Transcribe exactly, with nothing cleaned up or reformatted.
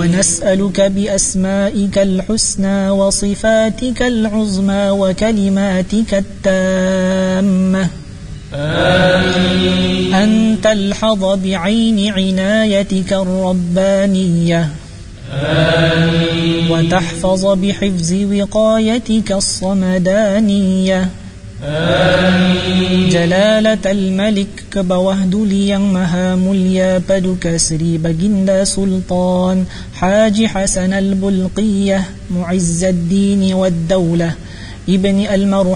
ونسألك بأسمائك الحسنى وصفاتك العظمى وكلماتك التامة آمين. أن تلحظ بعين عنايتك الربانية آمين. وتحفظ بحفظ وقايتك الصمدانية آمين. جلالة الملك كبوهدليا مهامليا بدك سري بجند سلطان حاج حسن البلقية معز الدين والدولة ابن المرحوم